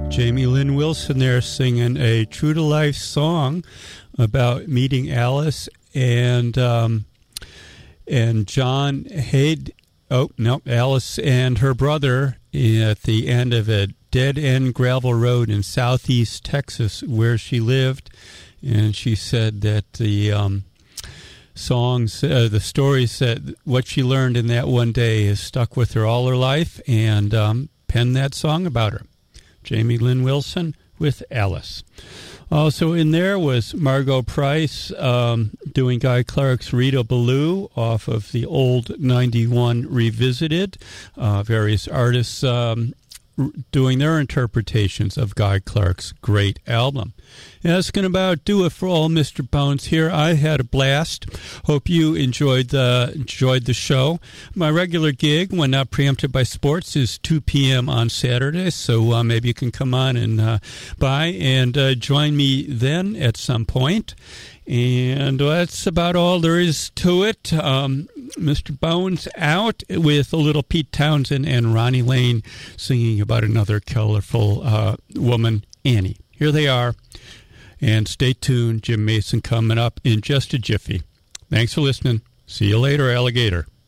Jamie Lynn Wilson there singing a true-to-life song about meeting Alice and John Haid. Oh, no, Alice and her brother at the end of a dead-end gravel road in southeast Texas where she lived. And she said that the songs, the stories, that what she learned in that one day has stuck with her all her life, and penned that song about her. Jamie Lynn Wilson with Alice. Also in there was Margot Price doing Guy Clark's Rita Ballou off of the old 91 Revisited. Various artists doing their interpretations of Guy Clark's great album. And that's going to about do it for all Mr. Bones here. I had a blast. Hope you enjoyed the show. My regular gig, when not preempted by sports, is 2 p.m. on Saturday, so maybe you can come on and by and join me then at some point. And that's about all there is to it. Mr. Bones out with a little Pete Townsend and Ronnie Lane singing about another colorful woman, Annie. Here they are. And stay tuned. Jim Mason coming up in just a jiffy. Thanks for listening. See you later, alligator.